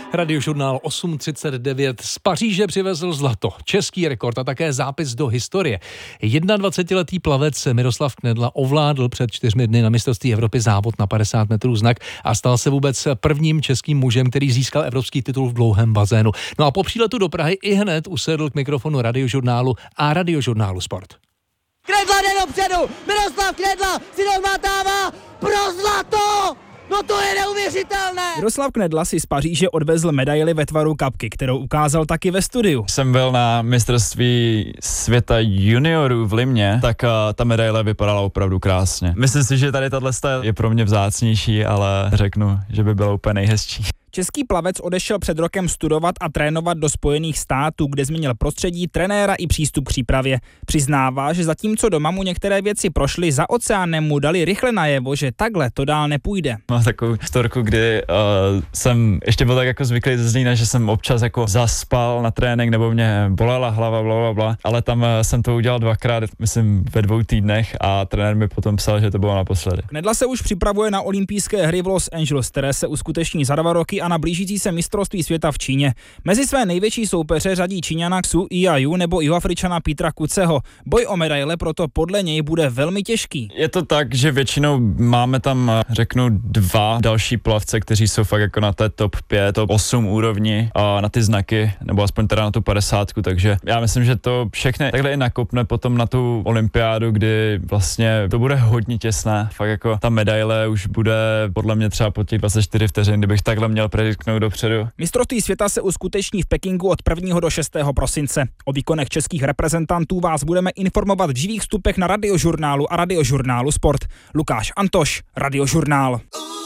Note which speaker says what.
Speaker 1: Radiožurnál 8.39 z Paříže přivezl zlato, český rekord a také zápis do historie. 21letý plavec Miroslav Knedla ovládl před 4 dny na mistrovství Evropy závod na 50 metrů znak a stal se vůbec prvním českým mužem, který získal evropský titul v dlouhém bazénu. No a po příletu do Prahy i hned usedl k mikrofonu Radiožurnálu a Radiožurnálu Sport.
Speaker 2: Knedla jde dopředu, Miroslav Knedla si odmátává pro zlato! No to je neuvěřitelné!
Speaker 3: Miroslav Knedla si z Paříže odvezl medaili ve tvaru kapky, kterou ukázal taky ve studiu.
Speaker 4: Jsem byl na mistrovství světa juniorů v Limě, tak ta medaile vypadala opravdu krásně. Myslím si, že tady tato je pro mě vzácnější, ale řeknu, že by byla úplně nejhezčí.
Speaker 3: Český plavec odešel před rokem studovat a trénovat do Spojených států, kde změnil prostředí, trenéra i přístup k přípravě. Přiznává, že zatímco doma mu některé věci prošly, za oceánem mu dali rychle najevo, že takhle to dál nepůjde.
Speaker 4: Mám takovou storku, kdy jsem ještě byl tak jako zvyklý ze Zlína, že jsem občas jako zaspal na trénink nebo mě bolela hlava, blablabla, ale tam jsem to udělal 2krát, myslím ve 2 týdnech a trenér mi potom psal, že to bylo naposledy.
Speaker 3: Knedla se už připravuje na olympijské hry v Los Angeles, které se uskuteční za 2 roky a na blížící se mistrovství světa v Číně. Mezi své největší soupeře řadí Číňana Xu Yiyu nebo Jihoafričana Petra Kuceho. Boj o medaile proto podle něj bude velmi těžký.
Speaker 4: Je to tak, že většinou máme tam, řeknu, 2 další plavce, kteří jsou fakt jako na té top 5, top 8 úrovni a na ty znaky, nebo aspoň teda na tu 50, takže já myslím, že to všechny takhle i nakopne potom na tu olympiádu, kdy vlastně to bude hodně těsné. Fakt jako ta medaile už bude podle mě třeba po těch 24 vteřin, kdybych takhle měl prediknout dopředu.
Speaker 3: Mistrovství světa se uskuteční v Pekingu od 1. do 6. prosince. O výkonech českých reprezentantů vás budeme informovat v živých vstupech na Radiožurnálu a Radiožurnálu Sport. Lukáš Antoš, Radiožurnál.